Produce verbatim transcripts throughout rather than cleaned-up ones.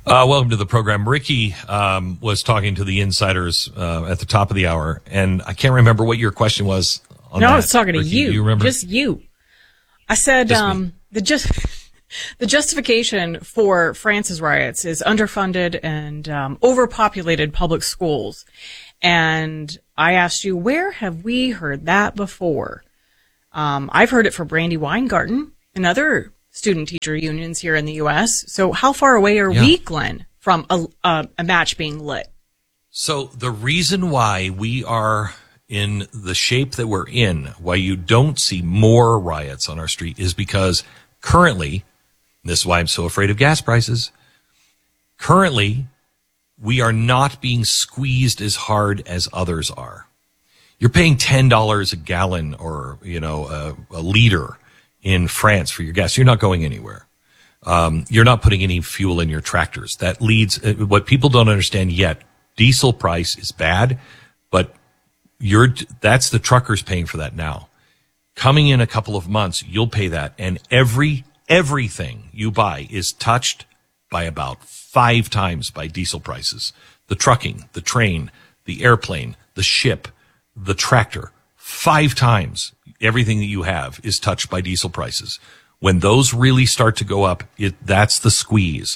Uh, welcome to the program. Ricky um, was talking to the insiders uh, at the top of the hour, and I can't remember what your question was. On no, that. I was talking to Ricky, you. Do you remember? Just you. I said Just um, the just the justification for France's riots is underfunded and um, overpopulated public schools. And I asked you, where have we heard that before? Um, I've heard it for Brandy Weingarten and other student-teacher unions here in the U S. So how far away are yeah. we, Glenn, from a, a, a match being lit? So the reason why we are in the shape that we're in, why you don't see more riots on our street, is because currently, this is why I'm so afraid of gas prices, currently, we are not being squeezed as hard as others are. You're paying ten dollars a gallon or, you know, a, a liter in France for your gas. You're not going anywhere. Um, you're not putting any fuel in your tractors. That leads, what people don't understand yet, diesel price is bad, but you're, that's the truckers paying for that now. Coming in a couple of months, you'll pay that. And every, everything you buy is touched by about five times by diesel prices. The trucking, the train, the airplane, the ship, the tractor, five times everything that you have is touched by diesel prices. When those really start to go up, it, that's the squeeze.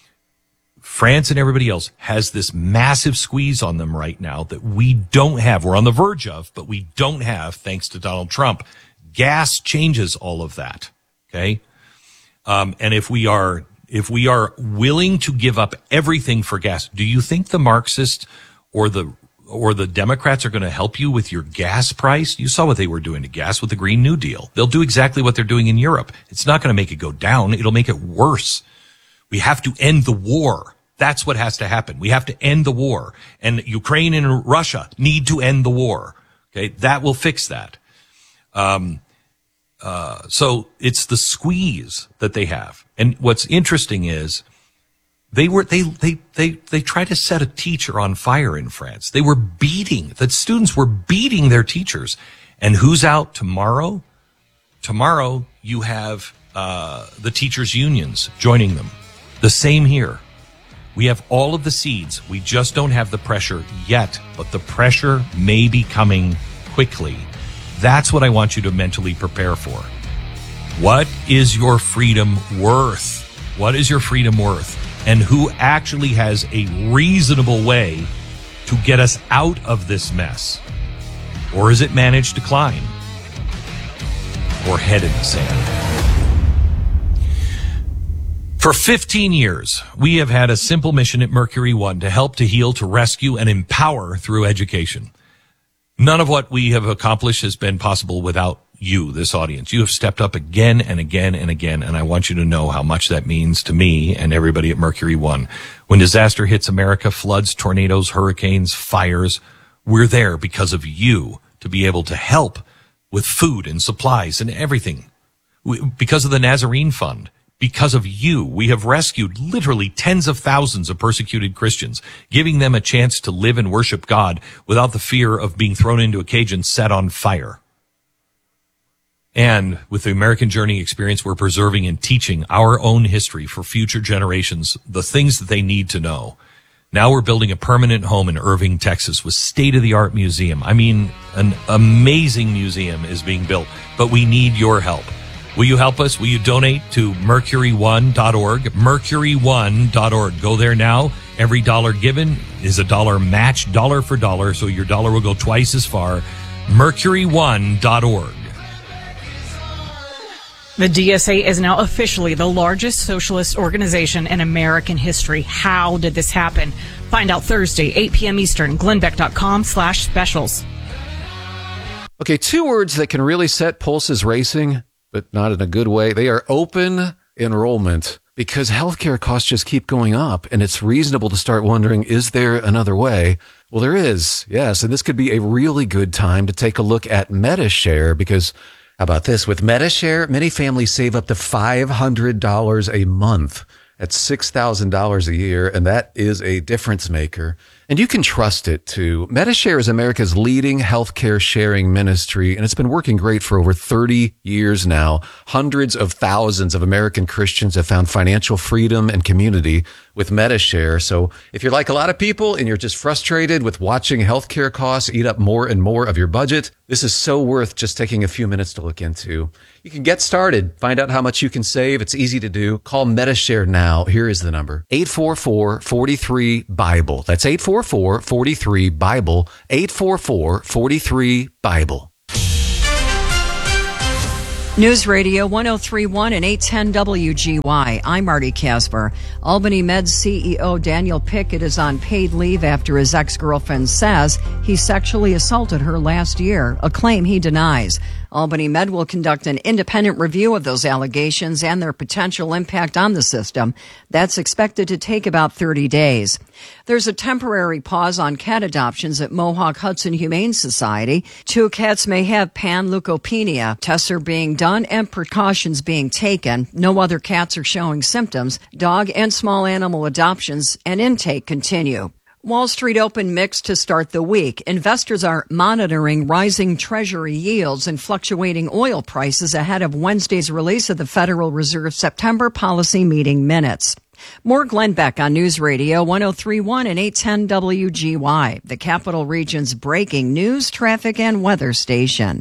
France and everybody else has this massive squeeze on them right now that we don't have. We're on the verge of, but we don't have thanks to Donald Trump. Gas changes all of that. Okay. Um, and if we are, if we are willing to give up everything for gas, do you think the Marxists or the, or the Democrats are going to help you with your gas price? You saw what they were doing to gas with the Green New Deal. They'll do exactly what they're doing in Europe. It's not going to make it go down. It'll make it worse. We have to end the war. That's what has to happen. We have to end the war. And Ukraine and Russia need to end the war. Okay. That will fix that. Um, uh, so it's the squeeze that they have. And what's interesting is they were, they, they, they, they tried to set a teacher on fire in France. They were beating, the students were beating their teachers. And who's out tomorrow? Tomorrow you have, uh, the teachers' unions joining them. The same here. We have all of the seeds. We just don't have the pressure yet, but the pressure may be coming quickly. That's what I want you to mentally prepare for. What is your freedom worth? What is your freedom worth? And who actually has a reasonable way to get us out of this mess? Or is it managed to climb? Or head in the sand? For fifteen years, we have had a simple mission at Mercury One to help, to heal, to rescue, and empower through education. None of what we have accomplished has been possible without you, this audience. You have stepped up again and again and again, and I want you to know how much that means to me and everybody at Mercury One. When disaster hits America, floods, tornadoes, hurricanes, fires, we're there because of you to be able to help with food and supplies and everything. We, because of the Nazarene Fund. Because of you, we have rescued literally tens of thousands of persecuted Christians, giving them a chance to live and worship God without the fear of being thrown into a cage and set on fire. And with the American Journey experience, we're preserving and teaching our own history for future generations, the things that they need to know. Now we're building a permanent home in Irving, Texas with state-of-the-art museum. I mean, an amazing museum is being built, but we need your help. Will you help us? Will you donate to mercury one dot org? mercury one dot org. Go there now. Every dollar given is a dollar matched, dollar for dollar, so your dollar will go twice as far. mercury one dot org. The D S A is now officially the largest socialist organization in American history. How did this happen? Find out Thursday, eight p.m. Eastern, glenbeck.com slash specials. Okay, two words that can really set pulses racing, but not in a good way. They are open enrollment, because healthcare costs just keep going up, and it's reasonable to start wondering, is there another way? Well, there is, yes, and this could be a really good time to take a look at MediShare, because how about this? With MediShare, many families save up to five hundred dollars a month. That's six thousand dollars a year, and that is a difference maker. And you can trust it too. Medishare is America's leading healthcare sharing ministry, and it's been working great for over thirty years now. Hundreds of thousands of American Christians have found financial freedom and community with Medishare. So if you're like a lot of people and you're just frustrated with watching healthcare costs eat up more and more of your budget, this is so worth just taking a few minutes to look into. You can get started, find out how much you can save. It's easy to do. Call Medishare now. Here is the number: eight four four, four three, Bible. That's eight four four, four three, Bible. eight four four, four three, Bible. News Radio one oh three point one and eight ten W G Y. I'm Marty Casper. Albany Med's C E O Daniel Pickett is on paid leave after his ex-girlfriend says he sexually assaulted her last year, a claim he denies. Albany Med will conduct an independent review of those allegations and their potential impact on the system. That's expected to take about thirty days. There's a temporary pause on cat adoptions at Mohawk Hudson Humane Society. Two cats may have panleukopenia. Tests are being done and precautions being taken. No other cats are showing symptoms. Dog and small animal adoptions and intake continue. Wall Street opened mixed to start the week. Investors are monitoring rising Treasury yields and fluctuating oil prices ahead of Wednesday's release of the Federal Reserve September policy meeting minutes. More Glenn Beck on News Radio one oh three point one and eight ten W G Y, the Capital Region's breaking news, traffic, and weather station.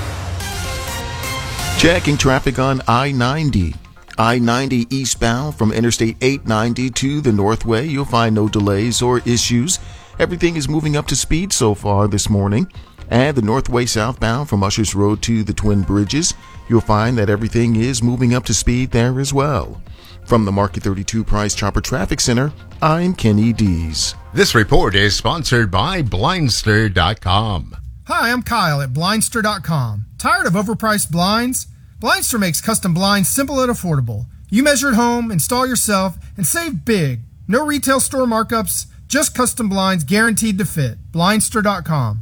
Checking traffic on I ninety. I ninety eastbound from Interstate eight ninety to the Northway. You'll find no delays or issues. Everything is moving up to speed so far this morning. And the Northway southbound from Ushers Road to the Twin Bridges. You'll find that everything is moving up to speed there as well. From the Market thirty-two Price Chopper Traffic Center, I'm Kenny Dees. This report is sponsored by Blindster dot com. Hi, I'm Kyle at Blindster dot com. Tired of overpriced blinds? Blindster makes custom blinds simple and affordable. You measure at home, install yourself, and save big. No retail store markups, just custom blinds guaranteed to fit. Blindster dot com.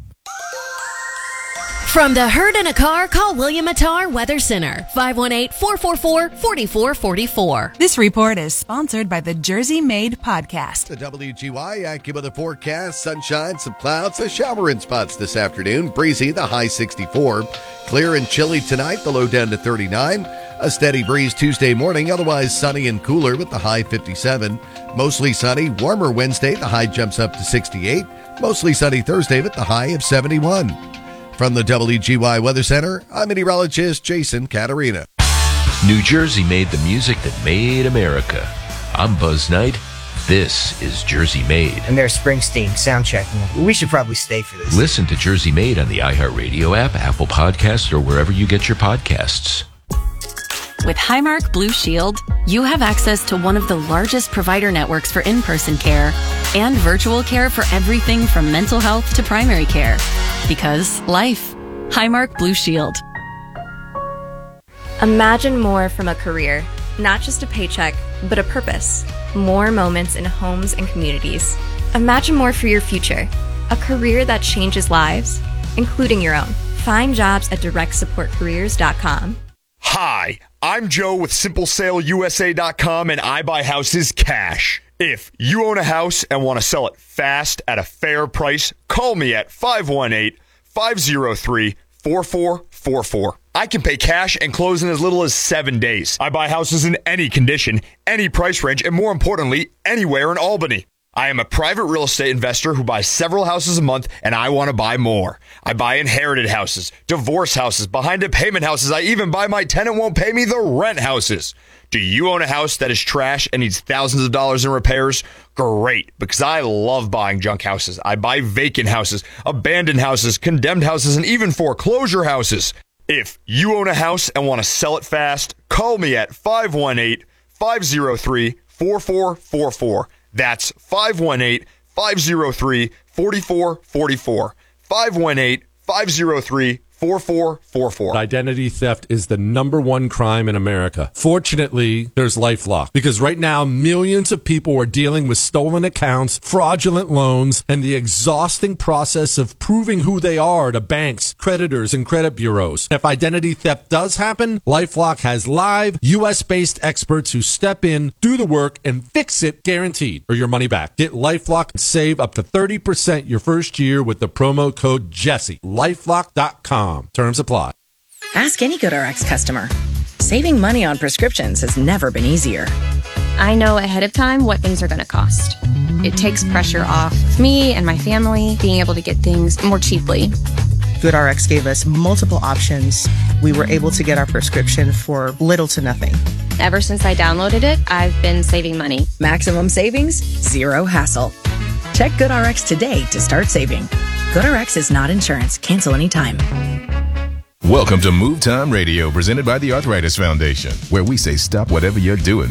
From the herd in a car, call William Attar Weather Center, five one eight, four four four, four four four four. This report is sponsored by the Jersey Made Podcast. The W G Y AccuWeather forecast: sunshine, some clouds, a shower in spots this afternoon. Breezy, the high sixty-four. Clear and chilly tonight, the low down to thirty-nine. A steady breeze Tuesday morning, otherwise sunny and cooler with the high fifty-seven. Mostly sunny, warmer Wednesday, the high jumps up to sixty-eight. Mostly sunny Thursday with the high of seventy-one. From the W G Y Weather Center, I'm meteorologist Jason Caterina. New Jersey made the music that made America. I'm Buzz Knight. This is Jersey Made. And there's Springsteen sound checking. We should probably stay for this. Listen to Jersey Made on the iHeartRadio app, Apple Podcasts, or wherever you get your podcasts. With Highmark Blue Shield, you have access to one of the largest provider networks for in-person care and virtual care for everything from mental health to primary care. Because life. Highmark Blue Shield. Imagine more from a career. Not just a paycheck, but a purpose. More moments in homes and communities. Imagine more for your future. A career that changes lives, including your own. Find jobs at direct support careers dot com. Hi, I'm Joe with Simple Sale U S A dot com, and I buy houses cash. If you own a house and want to sell it fast at a fair price, call me at five one eight, five oh three, four four four four. I can pay cash and close in as little as seven days. I buy houses in any condition, any price range, and more importantly, anywhere in Albany. I am a private real estate investor who buys several houses a month, and I want to buy more. I buy inherited houses, divorce houses, behind-a-payment houses. I even buy my tenant won't pay me the rent houses. Do you own a house that is trash and needs thousands of dollars in repairs? Great, because I love buying junk houses. I buy vacant houses, abandoned houses, condemned houses, and even foreclosure houses. If you own a house and want to sell it fast, call me at five one eight, five oh three, four four four four. That's five one eight, five oh three, four four four four. five one eight, five oh three, four four four four. Identity theft is the number one crime in America. Fortunately, there's LifeLock, because right now millions of people are dealing with stolen accounts, fraudulent loans, and the exhausting process of proving who they are to banks, creditors, and credit bureaus. If identity theft does happen, LifeLock has live U S-based experts who step in, do the work, and fix it guaranteed, or your money back. Get LifeLock and save up to thirty percent your first year with the promo code Jesse. LifeLock dot com. Terms apply. Ask any GoodRx customer. Saving money on prescriptions has never been easier. I know ahead of time what things are going to cost. It takes pressure off me and my family being able to get things more cheaply. GoodRx gave us multiple options. We were able to get our prescription for little to nothing. Ever since I downloaded it, I've been saving money. Maximum savings, zero hassle. Check GoodRx today to start saving. GoodRx is not insurance. Cancel anytime. Welcome to Move Time Radio, presented by the Arthritis Foundation, where we say stop whatever you're doing.